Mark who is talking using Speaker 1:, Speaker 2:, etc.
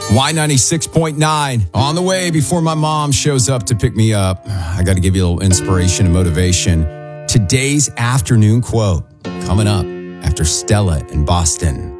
Speaker 1: Y96.9 on the way before my mom shows up to pick me up. I got to give you a little inspiration and motivation. Today's afternoon quote coming up after Stella in Boston.